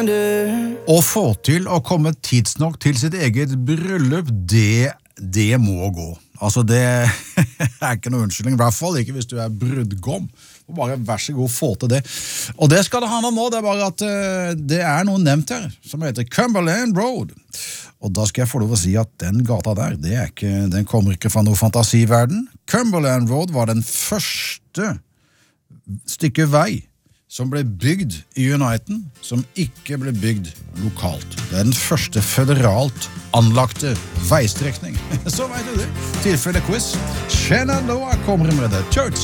Å få til å komme tidsnok til sitt eget bryllup, det må gå. Altså det er ikke noe unnskyldning, i hvert fall ikke hvis du er brudgom. Bare vær så god, få til det. Og det skal det handle om nå, det er bare at det er noe nevnt her, som heter Cumberland Road. Og da skal jeg få lov å si at den gata der, den kommer ikke fra noe fantasiverden. Cumberland Road var den første stykke vei som ble bygd i Uniten, som ikke ble bygd lokalt. Det er den første føderalt anlagte veistrekning. Så vet du det. Tilfelle quiz. Shenandoah kommer med det. Church.